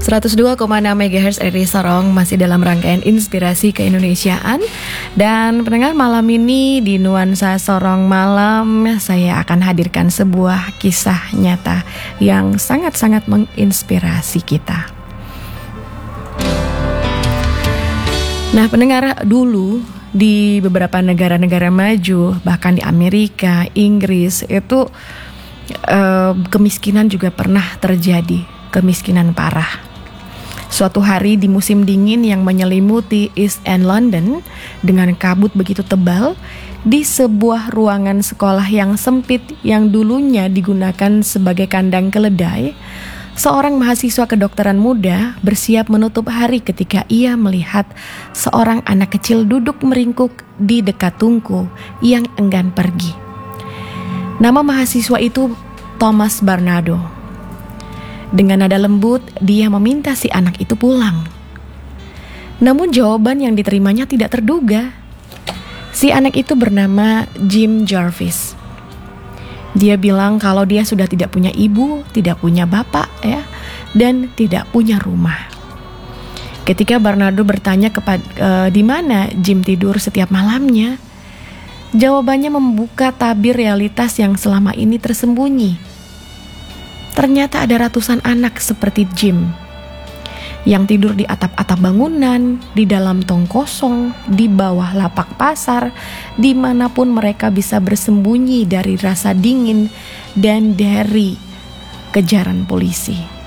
102,6 MHz RRI Sorong masih dalam rangkaian Inspirasi Keindonesiaan. Dan pendengar, malam ini di Nuansa Sorong Malam saya akan hadirkan sebuah kisah nyata yang sangat-sangat menginspirasi kita. Nah pendengar, dulu di beberapa negara-negara maju, bahkan di Amerika, Inggris, itu kemiskinan juga pernah terjadi, kemiskinan parah. Suatu hari di musim dingin yang menyelimuti East End London dengan kabut begitu tebal, di sebuah ruangan sekolah yang sempit yang dulunya digunakan sebagai kandang keledai, seorang mahasiswa kedokteran muda bersiap menutup hari ketika ia melihat seorang anak kecil duduk meringkuk di dekat tungku yang enggan pergi. Nama mahasiswa itu Thomas Barnardo. Dengan nada lembut, dia meminta si anak itu pulang. Namun jawaban yang diterimanya tidak terduga. Si anak itu bernama Jim Jarvis. Dia bilang kalau dia sudah tidak punya ibu, tidak punya bapak, dan tidak punya rumah. Ketika Barnardo bertanya di mana Jim tidur setiap malamnya, jawabannya membuka tabir realitas yang selama ini tersembunyi. Ternyata ada ratusan anak seperti Jim yang tidur di atap-atap bangunan, di dalam tong kosong, di bawah lapak pasar, dimanapun mereka bisa bersembunyi dari rasa dingin dan dari kejaran polisi.